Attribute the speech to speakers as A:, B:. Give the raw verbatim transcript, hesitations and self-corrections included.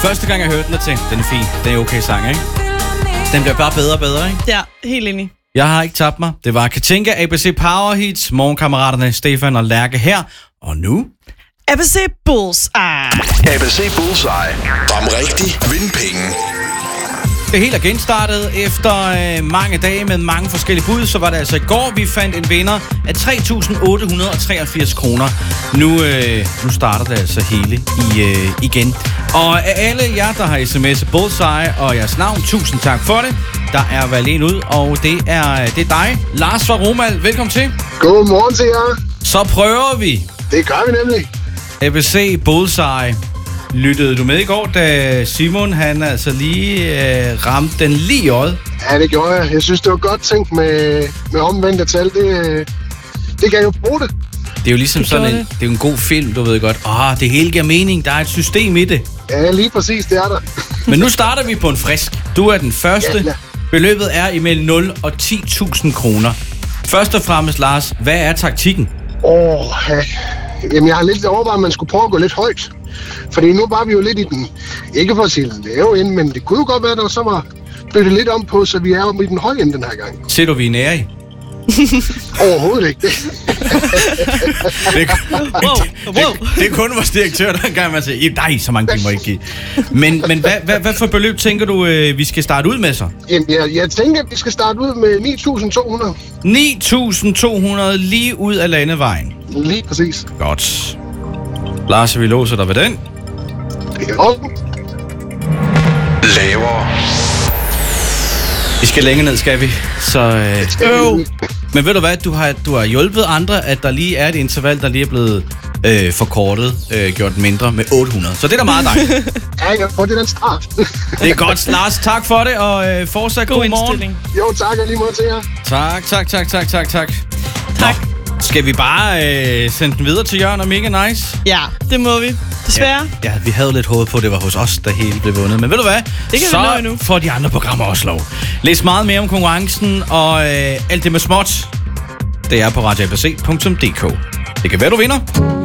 A: Første gang jeg hørte den, og tænkte, den er fin. Den er okay sang, ikke? Den bliver bare bedre og bedre, ikke?
B: Ja, helt enig.
A: Jeg har ikke tabt mig. Det var Katinka, A B C Power Hits, morgenkammeraterne Stefan og Lærke her. Og nu...
B: A B C Bullseye.
C: A B C Bullseye. Ram rigtig, vind penge.
A: Det hele er genstartet efter øh, mange dage med mange forskellige bud. Så var det altså i går, vi fandt en vinder af tre tusind otte hundrede og treogfirs kroner. Nu, øh, nu starter det altså hele i, øh, igen. Og af alle jer, der har sms'et Bullseye og jeres navn, tusind tak for det. Der er valgt en ud, og det er, det er dig, Lars fra Romal. Velkommen til.
D: Godmorgen til jer.
A: Så prøver vi.
D: Det gør vi nemlig.
A: A B C Bullseye. Lyttede du med i går, da Simon han altså lige øh, ramte den lige i øjet?
D: Ja, det gjorde jeg. Jeg synes, det var godt tænkt med, med omvendte tal. Det, det kan jo bruge det.
A: Det er jo ligesom det sådan en, det. det er jo en god film, du ved godt. Åh, det hele giver mening. Der er et system i det.
D: Ja, lige præcis, det er der.
A: Men nu starter vi på en frisk. Du er den første. Ja, beløbet er imellem nul og ti tusind kroner. Først og fremmest, Lars, hvad er taktikken?
D: Åh, oh, ja. Jamen, jeg har lidt overvejet, at man skulle prøve at gå lidt højt. Fordi nu var vi jo lidt i den, ikke for at sige den lave ende, men det kunne jo godt være, at der så var byttet lidt om på, så vi er jo i den høje ende den her gang.
A: Ser du, vi er nære i?
D: Overhovedet ikke. Det,
A: det, det, det, det er kun vores direktør, der engang man siger, nej, så mange penge må ikke give. Men, men hvad, hvad, hvad for beløb tænker du, vi skal starte ud med så?
D: Jamen, jeg, jeg tænker, at vi skal starte ud med ni tusind to hundrede.
A: ni tusind to hundrede lige ud af landevejen.
D: Lige præcis.
A: Godt. Lars, vi låser dig ved den.
D: Ja.
C: Lavere.
A: Vi skal længere ned, skal vi? Så, øh, øh. Men ved du hvad, du har, du har hjulpet andre, at der lige er et interval, der lige er blevet øh, forkortet, øh, gjort mindre med otte hundrede. Så det er da meget dejligt.
D: Ja, jeg får det den start.
A: Det er godt, Lars. Tak for det, og øh, fortsat god, god morgen.
D: Jo, tak, og lige måde til jer.
A: Tak, tak, tak, tak, tak, tak.
B: Tak.
A: Nå, skal vi bare øh, sende den videre til Jørgen og Mega Nice?
B: Ja, det må vi. Desværre.
A: Ja, ja, vi havde lidt håbet på, at det var hos os, der hele blev vundet. Men ved du hvad?
B: Det kan
A: så
B: vi nå endnu.
A: får de andre programmer også lov. Læs meget mere om konkurrencen og øh, alt det med småt. Det er på radio a b c punktum d k. Det kan være, du vinder.